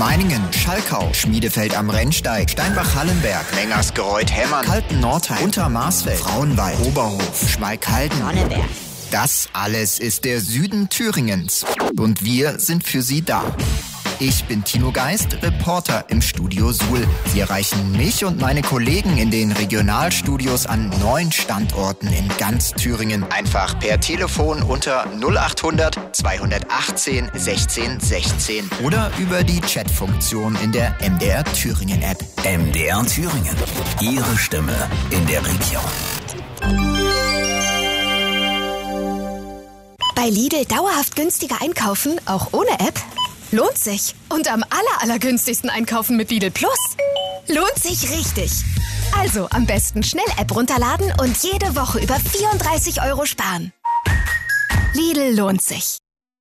Meiningen, Schalkau, Schmiedefeld am Rennsteig, Steinbach-Hallenberg, Mengersgereuth-Hemmern, Kalten-Nordheim, Untermarsfeld, Frauenwald, Oberhof, Schmalkalden, Sonneberg. Das alles ist der Süden Thüringens. Und wir sind für Sie da. Ich bin Tino Geist, Reporter im Studio Suhl. Sie erreichen mich und meine Kollegen in den Regionalstudios an 9 Standorten in ganz Thüringen. Einfach per Telefon unter 0800 218 16 16 oder über die Chatfunktion in der MDR Thüringen App. MDR Thüringen. Ihre Stimme in der Region. Bei Lidl dauerhaft günstiger einkaufen, auch ohne App? Lohnt sich. Und am allergünstigsten einkaufen mit Lidl Plus. Lohnt sich richtig. Also am besten schnell App runterladen und jede Woche über 34 € sparen. Lidl lohnt sich.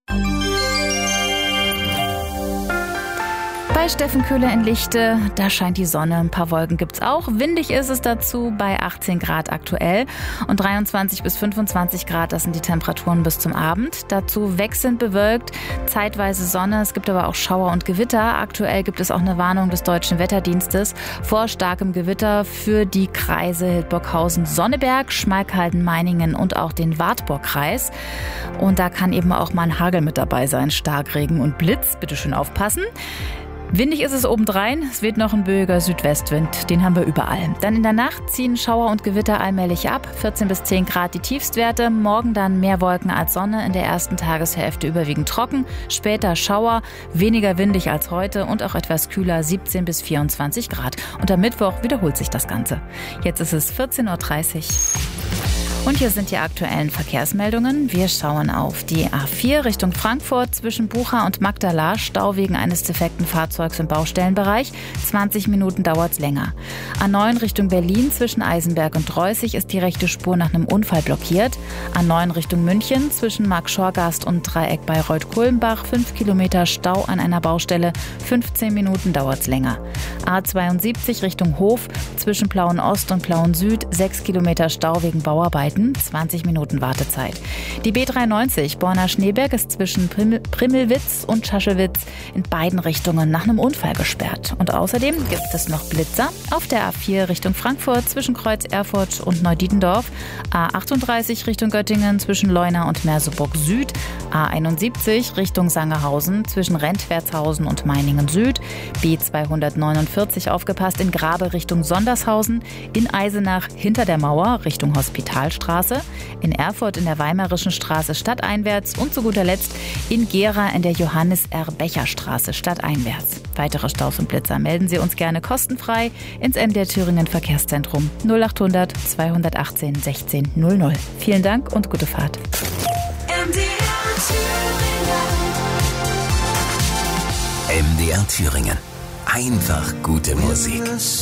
Bei Steffen Köhler in Lichte, da scheint die Sonne, ein paar Wolken gibt's auch. Windig ist es dazu bei 18 Grad aktuell und 23 bis 25 Grad, das sind die Temperaturen bis zum Abend. Dazu wechselnd bewölkt, zeitweise Sonne, es gibt aber auch Schauer und Gewitter. Aktuell gibt es auch eine Warnung des Deutschen Wetterdienstes vor starkem Gewitter für die Kreise Hildburghausen, Sonneberg, Schmalkalden, Meiningen und auch den Wartburgkreis. Und da kann eben auch mal ein Hagel mit dabei sein, Starkregen und Blitz, bitte schön aufpassen. Windig ist es obendrein, es weht noch ein böiger Südwestwind, den haben wir überall. Dann in der Nacht ziehen Schauer und Gewitter allmählich ab, 14 bis 10 Grad die Tiefstwerte, morgen dann mehr Wolken als Sonne, in der ersten Tageshälfte überwiegend trocken, später Schauer, weniger windig als heute und auch etwas kühler, 17 bis 24 Grad. Und am Mittwoch wiederholt sich das Ganze. Jetzt ist es 14:30 Uhr. Und hier sind die aktuellen Verkehrsmeldungen. Wir schauen auf die A4 Richtung Frankfurt zwischen Bucha und Magdala. Stau wegen eines defekten Fahrzeugs im Baustellenbereich. 20 Minuten dauert's länger. A9 Richtung Berlin zwischen Eisenberg und Reußig ist die rechte Spur nach einem Unfall blockiert. A9 Richtung München zwischen Markt-Schorgast und Dreieck Bayreuth-Kulmbach. 5 Kilometer Stau an einer Baustelle. 15 Minuten dauert's länger. A72 Richtung Hof zwischen Plauen-Ost und Plauen-Süd. 6 Kilometer Stau wegen Bauarbeiten. 20 Minuten Wartezeit. Die B93 Borna-Schneeberg ist zwischen Primmelwitz und Schaschewitz in beiden Richtungen nach einem Unfall gesperrt. Und außerdem gibt es noch Blitzer auf der A4 Richtung Frankfurt zwischen Kreuz Erfurt und Neudietendorf, A38 Richtung Göttingen zwischen Leuna und Merseburg Süd, A71 Richtung Sangerhausen zwischen Rentwertshausen und Meiningen Süd, B249 aufgepasst in Grabe Richtung Sondershausen, in Eisenach hinter der Mauer Richtung Hospitalstraße, in Erfurt in der Weimarischen Straße stadteinwärts und zu guter Letzt in Gera in der Johannes-R-Becher-Straße stadteinwärts. Weitere Staus und Blitzer melden Sie uns gerne kostenfrei ins MDR Thüringen Verkehrszentrum 0800 218 16 00. Vielen Dank und gute Fahrt. MDR Thüringen. Einfach gute Musik.